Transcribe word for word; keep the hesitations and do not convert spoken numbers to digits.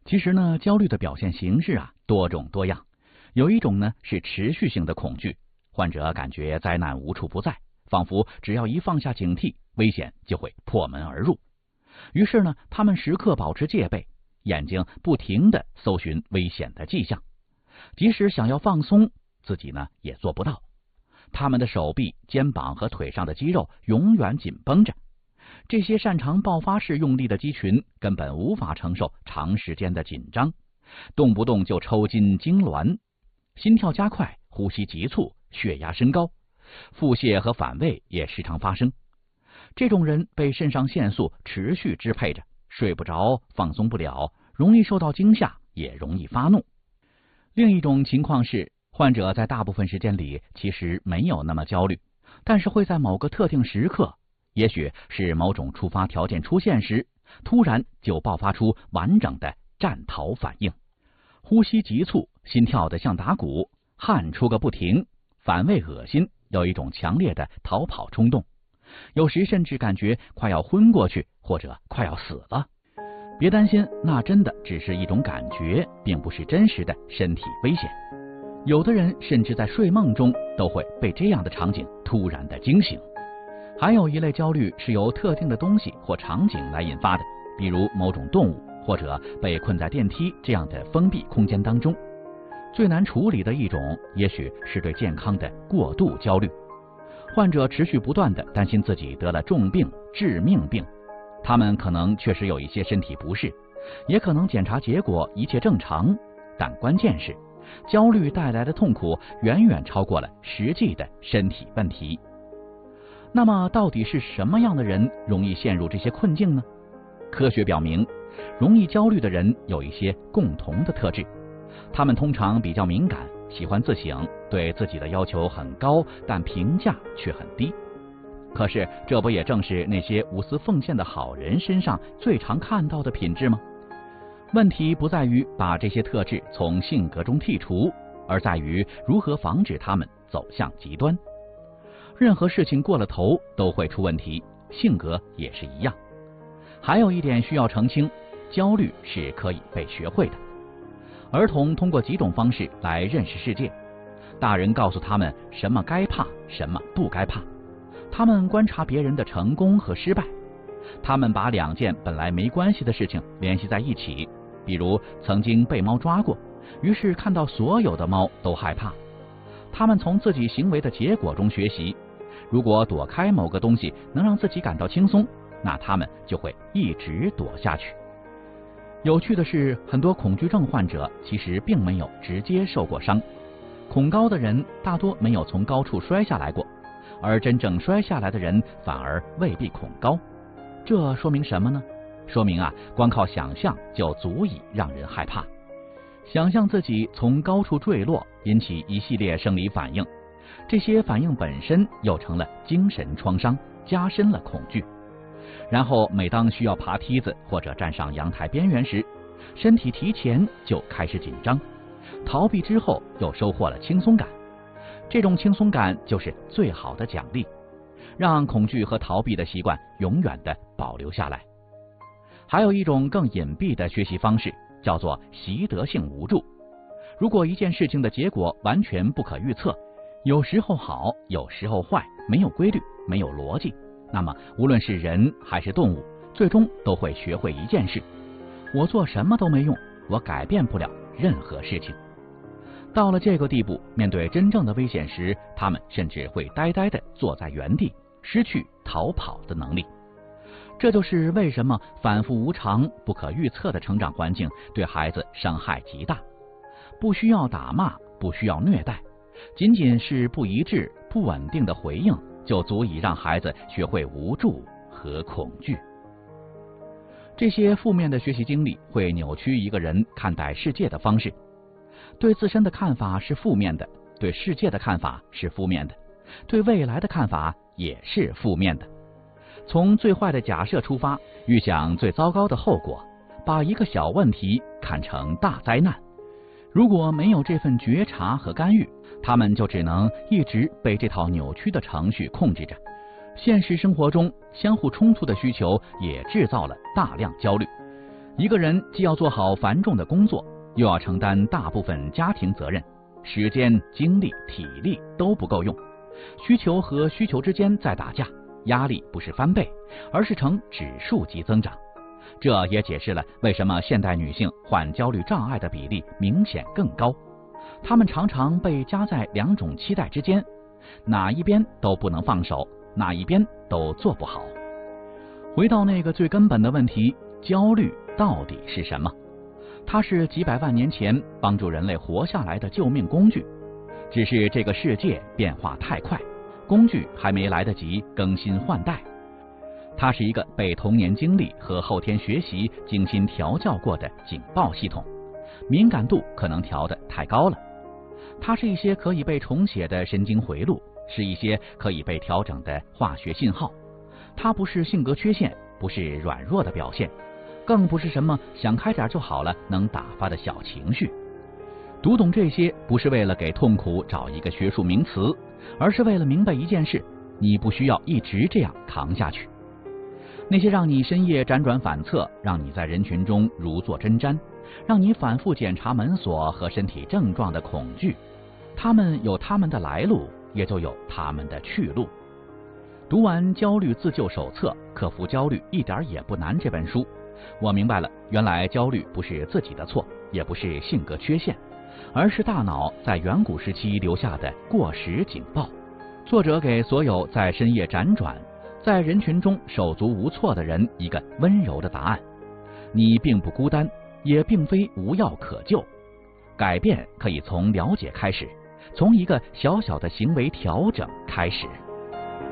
其实呢，焦虑的表现形式啊多种多样，有一种呢是持续性的恐惧，患者感觉灾难无处不在，仿佛只要一放下警惕，危险就会破门而入。于是呢，他们时刻保持戒备，眼睛不停地搜寻危险的迹象，即使想要放松，自己呢也做不到。他们的手臂、肩膀和腿上的肌肉永远紧绷着，这些擅长爆发式用力的肌群根本无法承受长时间的紧张，动不动就抽筋痉挛，心跳加快，呼吸急促，血压升高，腹泻和反胃也时常发生。这种人被肾上腺素持续支配着，睡不着，放松不了，容易受到惊吓，也容易发怒。另一种情况是，患者在大部分时间里其实没有那么焦虑，但是会在某个特定时刻，也许是某种触发条件出现时，突然就爆发出完整的战逃反应，呼吸急促，心跳得像打鼓，汗出个不停，反胃恶心，有一种强烈的逃跑冲动，有时甚至感觉快要昏过去，或者快要死了。别担心，那真的只是一种感觉，并不是真实的身体危险。有的人甚至在睡梦中都会被这样的场景突然的惊醒。还有一类焦虑是由特定的东西或场景来引发的，比如某种动物，或者被困在电梯这样的封闭空间当中。最难处理的一种，也许是对健康的过度焦虑。患者持续不断地担心自己得了重病、致命病，他们可能确实有一些身体不适，也可能检查结果一切正常，但关键是焦虑带来的痛苦远远超过了实际的身体问题。那么到底是什么样的人容易陷入这些困境呢？科学表明，容易焦虑的人有一些共同的特质，他们通常比较敏感，喜欢自省，对自己的要求很高，但评价却很低。可是这不也正是那些无私奉献的好人身上最常看到的品质吗？问题不在于把这些特质从性格中剔除，而在于如何防止他们走向极端。任何事情过了头都会出问题，性格也是一样。还有一点需要澄清，焦虑是可以被学会的。儿童通过几种方式来认识世界，大人告诉他们什么该怕，什么不该怕。他们观察别人的成功和失败，他们把两件本来没关系的事情联系在一起，比如曾经被猫抓过，于是看到所有的猫都害怕。他们从自己行为的结果中学习，如果躲开某个东西能让自己感到轻松，那他们就会一直躲下去。有趣的是，很多恐惧症患者其实并没有直接受过伤，恐高的人大多没有从高处摔下来过，而真正摔下来的人反而未必恐高。这说明什么呢？说明啊，光靠想象就足以让人害怕。想象自己从高处坠落，引起一系列生理反应，这些反应本身又成了精神创伤，加深了恐惧。然后每当需要爬梯子或者站上阳台边缘时，身体提前就开始紧张，逃避之后又收获了轻松感。这种轻松感就是最好的奖励，让恐惧和逃避的习惯永远的保留下来。还有一种更隐蔽的学习方式，叫做习得性无助。如果一件事情的结果完全不可预测，有时候好，有时候坏，没有规律，没有逻辑，那么无论是人还是动物，最终都会学会一件事：我做什么都没用，我改变不了任何事情。到了这个地步，面对真正的危险时，他们甚至会呆呆地坐在原地，失去逃跑的能力。这就是为什么反复无常、不可预测的成长环境对孩子伤害极大。不需要打骂，不需要虐待，仅仅是不一致、不稳定的回应，就足以让孩子学会无助和恐惧。这些负面的学习经历会扭曲一个人看待世界的方式，对自身的看法是负面的，对世界的看法是负面的，对未来的看法也是负面的。从最坏的假设出发，预想最糟糕的后果，把一个小问题看成大灾难。如果没有这份觉察和干预，他们就只能一直被这套扭曲的程序控制着。现实生活中，相互冲突的需求也制造了大量焦虑。 一个人既要做好繁重的工作，又要承担大部分家庭责任，时间、精力、体力都不够用，需求和需求之间在打架，压力不是翻倍，而是呈指数级增长。这也解释了为什么现代女性患焦虑障碍的比例明显更高。她们常常被夹在两种期待之间，哪一边都不能放手，哪一边都做不好。回到那个最根本的问题，焦虑到底是什么？它是几百万年前帮助人类活下来的救命工具，只是这个世界变化太快，工具还没来得及更新换代。它是一个被童年经历和后天学习精心调教过的警报系统，敏感度可能调得太高了。它是一些可以被重写的神经回路，是一些可以被调整的化学信号。它不是性格缺陷，不是软弱的表现，更不是什么想开点就好了能打发的小情绪。读懂这些，不是为了给痛苦找一个学术名词，而是为了明白一件事：你不需要一直这样扛下去。那些让你深夜辗转反侧，让你在人群中如坐针毡，让你反复检查门锁和身体症状的恐惧，他们有他们的来路，也就有他们的去路。读完《焦虑自救手册：克服焦虑一点也不难》这本书，我明白了，原来焦虑不是自己的错，也不是性格缺陷，而是大脑在远古时期留下的过时警报。作者给所有在深夜辗转，在人群中手足无措的人一个温柔的答案：你并不孤单，也并非无药可救。改变可以从了解开始，从一个小小的行为调整开始。